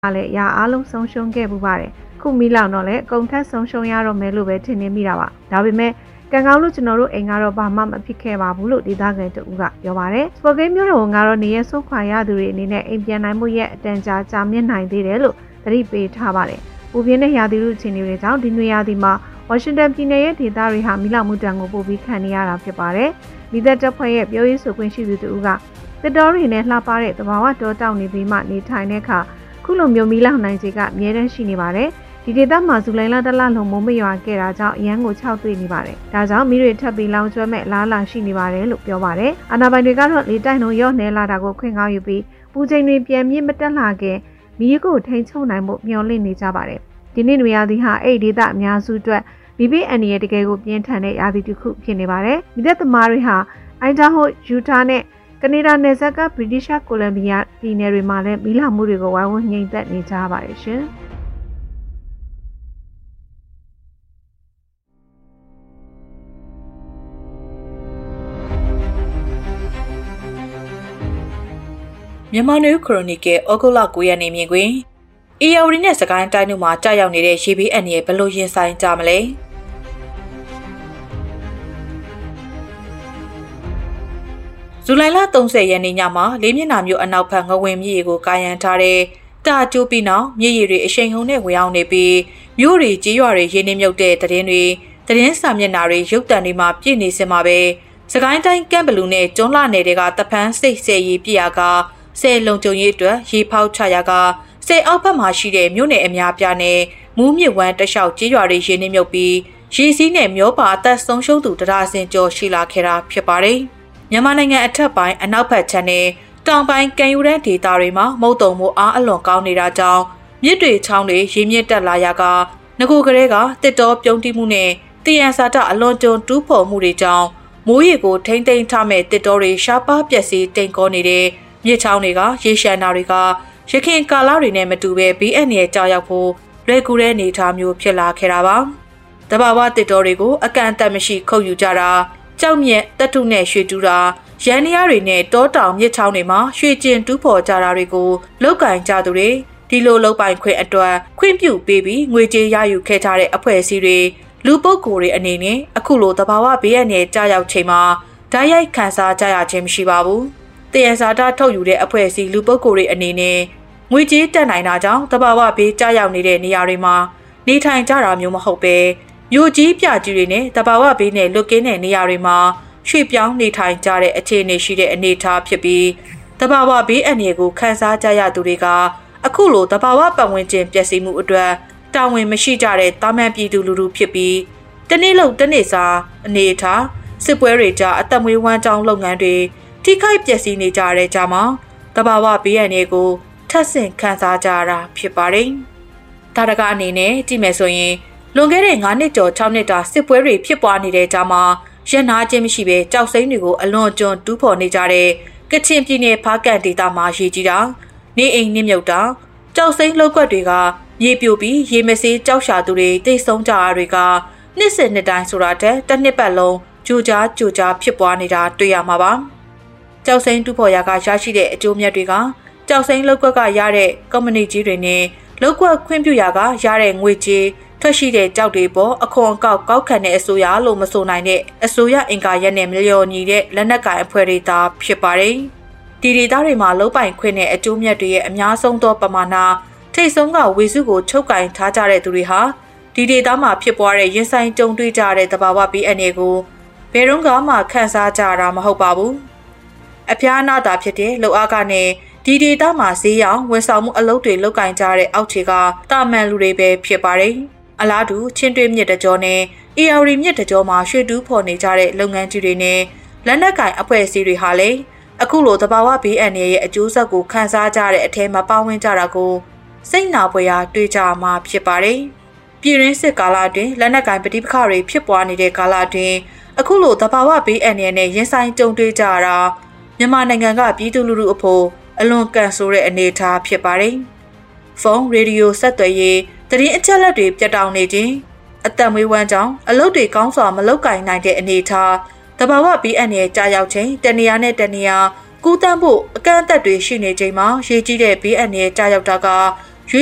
လည်းရာအားလုံးဆုံးရှုံးခဲ့ပူပါတယ်ခုမီးလောင်တော့လည်းအကုန်ထက်ဆုံးရှုံးရတော့မယ်လို့ပဲထင်နေမိတာပါဒါပေမဲ့ကံကောင်းလို့ကျွန်တော်တို့အိမ်ကတော့ဘာမှမဖြစ်ခဲ့ပါဘူးလို့ဒေသခံတဦးကပြောပါတယ်စပိုကိန်းမြို့တော်ကတော့နေရဆုတ်ခွာရသူတွေအနေနဲ့အိမ်ပြန်နိုင်မှုရဲ့အတန်ကြာမြင့်နိုင်သေးတယ်လို့သတိပေးထားပါတယ်ပူပြင်းတဲ့ရာသီဥတုအခြေအနေတွေကြောင့်ဒီနွေရာသီမှာဝါရှင်တန်ပြည်နယ်ရဲ့ဒေသတွေဟာမီးလောင်မှုတံကိုပိုပြီးခံနေရတာဖြစ်ပါတယ်မိသက်တပ်ဖွဲ့ရဲ့ပြောရေးဆိုခွင့်ရှိသူတဦးကတစ်တော်တွေနဲ့လှပတဲ့သဘာဝတောတောင်နေပြီးမှနေထိုင်တဲ့အခါခုလိုမျိုးမီးလောင်နိုင်ခြေကအများတန်းရှိနေပါတယ်ဒီဒေသမှာဇူလိုင်လတလလုံးမိုးမရွာခဲ့တာကြောင့်အရန်ကို6တွေ့နေပါတယ်ဒါကြောင့်မီးတွေထပ်ပြီးလောင်ကျွမ်းမဲ့လားလာရှိနေပါတယ်လို့ပြောပါတယ်အာဏာပိုင်တွေကတော့လေတိုက်နှုန်းရော့နေလာတာကိုခွင့်ကောင်းယူပြီးပူချိန်တွေပြန်မြင့်မတက်လာခင်မီးကိုထိန်းချုပ်နိုင်မှုမျှော်လင့်နေကြပါတယ်ဒီနေ့နွေရာသီဟာအဲ့ဒီဒေသအများစုအတွက်မီးဘေးအန္တရာယ်တကယ်ကိုပြင်းထန်တဲ့ရာသီတစ်ခုဖြစ်နေပါတယ်မီးသက်သမားတွေဟာအိုင်ဒါဟိုယူတာနဲ့ကနေဒါနယ်စပ်ကဗြိတိရှကိုလံဘီယာပြည်နယ်တွေမှာလည်းမီးလောင်မှုတွေကိုဝိုင်းဝန်းငြိမ်သက်နေကြပါတယ်ရှင်မြန်မာနွေခရိုနီကယ်ဩဂုတ်လ9ရက်နေ့မြင်ကွင်းအေယာဝတီနဲ့စကိုင်းတိုင်းတို့မှာကြာရောက်နေတဲ့ရေဘေးအန္တရာယ်ဘယ်လိုရင်ဆိုင်ကြမလဲဇူလိုင်လ30ရက်နေ့ညမှာလေးမျက်နှာမြို့အနောက်ဘက်ငဝင်မြစ်ရေကိုကာယံထားတဲ့တာကျိုးပြီးနောက်မြစ်ရေတွေအရှိန်ဟုန်နဲ့ဝင်အောင်နေပြီးမြို့တွေကြေးရွာတွေရေနှင်းမြုပ်တဲ့သတင်းစာမျက်နှာတွေရုပ်တံတွေမှာပြည့်နေစင်မှာပဲစကိုင်းတိုင်းကမ်ဘလူးနဲ့ကျွန်းလှနယ်တွေကတပန်းစိတ်ဆယ်ရီပြရကဆယ်လုံကြုံရေးအတွက်ရေဖောက်ချရကဆယ်အောက်ဘက်မှာရှိတဲ့မြို့နယ်အများပြားနဲ့မူးမြစ်ဝမ်းတလျှောက်ကြေးရွာတွေရေနှင်းမြုပ်ပြီးရေစီးနဲ့မျောပါအသက်ဆုံးရှုံးသူတရားစင်ကျော်ရှိလာခဲ့တာဖြစ်ပါတယ်မြန်မာနိုင်ငံအထက်ပိုင်းအနောက်ဘက်ခြမ်းနဲ့တောင်ပိုင်းကံယူရန်ဒေသတွေမှာမုတ်တုံမိုးအားအလွန်ကောင်းနေတာကြောင့်မြစ်တွေချောင်းတွေရေမြင့်တက်လာရကငကိုကလေးကတစ်တော်ပြုံးတိမှုနဲ့တည်ရန်စာတအလွန်ကျွံတူးဖော်မှုတွေကြောင့်မိုးရေကိုထိမ့်သိမ်းထားမဲ့တစ်တော်တွေရှားပါးပျက်စီးတိမ်ကောနေတဲ့မြစ်ချောင်းတွေကရေရှမ်းနာတွေကရခင်ကာလတွေနဲ့မတူပဲဘေးအန္တရာယ်ကြောက်ရောက်ဖို့လွယ်ကူတဲ့အနေအထားမျိုးဖြစ်လာခဲ့တာပါတဘာဝတစ်တော်တွေကိုအကန့်အသတ်မရှိခုတ်ယူကြတာကြောက်မြက်တတုနဲ့ရွှေတူးတာရန်နီယာတွေနဲ့တောတောင်မြစ်ချောင်းတွေမှာရွှေကျင်တူးဖော်ကြတာတွေကိုလောက်ကင်ကြသူတွေဒီလိုလောက်ပိုင်ခွင့်အတွက်ခွင့်ပြုပေးပြီးငွေကြေးရယူခဲ့ကြတဲ့အဖွဲ့အစည်းတွေလူပုဂ္ဂိုလ်တွေအနေနဲ့အခုလိုတဘာဝဘေးအန္တရာယ်ကြောက်ရောက်ချိန်မှာဓာတ်ရိုက်ခံစားကြရခြင်းမရှိပါဘူးတယံဇာတာထုတ်ယူတဲ့အဖွဲ့အစည်းလူပုဂ္ဂိုလ်တွေအနေနဲ့ငွေကြေးတက်နိုင်တာကြောင့်တဘာဝဘေးကြောက်ရောက်နေတဲ့နေရာတွေမှာနေထိုင်ကြတာမျိုးမဟုတ်ပဲမြို့ကြီးပြကြီးတွေနဲ့တဘာဝဘေးနဲ့လွတ်ကင်းတဲ့နေရာတွေမှာရွှေ့ပြောင်းနေထိုင်ကြတဲ့အခြေအနေရှိတဲ့အနေအထားဖြစ်ပြီးတဘာဝဘေးအန္တရာယ်ကိုခန်းစားကြရသူတွေကအခုလိုတဘာဝပတ်ဝန်းကျင်ပျက်စီးမှုအတွက်တာဝန်မရှိကြတဲ့တာမန်ပြည်သူလူထုဖြစ်ပြီးတနေ့လုံးတနေ့စာအနေအထားစစ်ပွဲတွေကြားအသက်မွေးဝမ်းကြောင်းလုပ်ငန်းတွေထိခိုက်ပျက်စီးနေကြတဲ့ကြားမှာတဘာဝဘေးအန္တရာယ်ကိုထပ်ဆင့်ခန်းစားကြရတာဖြစ်ပါတယ်။ဒါတကအနေနဲ့ကြည့်မယ်ဆိုရင်လွန်ခဲ့တဲ့9နှစ်ကျော်6နှစ်တာစစ်ပွဲတွေဖြစ်ပွားနေတဲ့ကြားမှာရန်နာခြင်းမရှိဘဲကြောက်စိမ့်တွေကိုအလွန်ကျွံတူးဖော်နေကြတဲ့ကချင်ပြည်နယ်ဖားကန့်ဒေသမှာရေကြီးတာနေအိမ်နှင်းမြုပ်တာကြောက်စိမ့်လောက်ကွက်တွေကရေပြိုပြီးရေမစေးကြောက်ရှာသူတွေတိတ်ဆုံးကြတာတွေကနှစ်စဉ်နှစ်တိုင်းဆိုတာတဲ့တစ်နှစ်ပတ်လုံးကြိုကြားဖြစ်ပွားနေတာတွေ့ရမှာပါကြောက်စိမ့်တူးဖော်ရာကရရှိတဲ့အကျိုးမြတ်တွေကကြောက်စိမ့်လောက်ကွက်ကရတဲ့ကုမ္ပဏီကြီးတွေနဲ့လောက်ကွက်ခွင့်ပြုရာကရတဲ့ငွေကြေးထွက်ရှိတဲ့ကြောက်တွေပေါ်အခွန်ကောက်ခံတဲ့အစိုးရလို့မဆိုနိုင်တဲ့အစိုးရအင်ကာရက်နဲ့မလျော်ညီတဲ့လက်နက်ကိုင်အဖွဲ့တွေသာဖြစ်ပါတယ်။ဒီဒေသတွေမှာလုံးပိုင်ခွင့်နဲ့အကျိုးမြတ်တွေရဲ့အများဆုံးသောပမာဏထိတ်ဆုံးကဝေစုကိုချုပ်ကင်ထားကြတဲ့သူတွေဟာဒီဒေသမှာဖြစ်ပွားတဲ့ရင်ဆိုင်ကြုံတွေ့ကြတဲ့တဘာဝဘေးအန္တရာယ်ကိုဘယ်တော့မှခံစားကြတာမဟုတ်ပါဘူး။အဖျားအနာတာဖြစ်တဲ့လောက်အားကနဲ့ဒီဒေသမှာဈေးရောင်းဝန်ဆောင်မှုအလုပ်တွေလုပ်ကင်ကြတဲ့အောက်ခြေကတာမန်လူတွေပဲဖြစ်ပါတယ်။အလားတူချင်းတွင်းမြစ်တကြောနဲ့အေယာရီမြစ်တကြောမှာရွှေတူးဖော်နေကြတဲ့လုပ်ငန်းကြီးတွေနဲ့လက်နက်ကင်အဖွဲ့အစည်းတွေဟာလည်းအခုလိုတဘာဝဘေးအန္တရာယ်ရဲ့အကျိုးဆက်ကိုခံစားကြတဲ့အထက်မှာပါဝင်ကြတာကိုစိတ်နာဖွယ်ရာတွေ့ကြမှာဖြစ်ပါတယ်။ပြည်ရင်းစစ်ကာလအတွင်းလက်နက်ကင်ပဋိပက္ခတွေဖြစ်ပွားနေတဲ့ကာလအတွင်းအခုလိုတဘာဝဘေးအန္တရာယ်နဲ့ရင်ဆိုင်ကြုံတွေ့ကြရတာမြန်မာနိုင်ငံကပြည်သူလူထုအဖို့အလွန်ကန်ဆိုးတဲ့အနေအထားဖြစ်ပါတယ်။ဖုန်းရေဒီယိုဆက်သွယ်ရေးသတင်းအချက်အလက်တွေပြတ်တောက်နေခြင်းအသက်မွေးဝမ်းကြောင်းအလုပ်တွေကောင်းစွာမလုပ်ကင်နိုင်တဲ့အနေအထားတဘာဝဘေးအန္တရာယ်ကြာရောက်ခြင်းတနေရာနဲ့တနေရာကူးတန်းဖို့အကန့်အသတ်တွေရှိနေချိန်မှာရေကြီးတဲ့ဘေးအန္တရာယ်ကြာရောက်တာက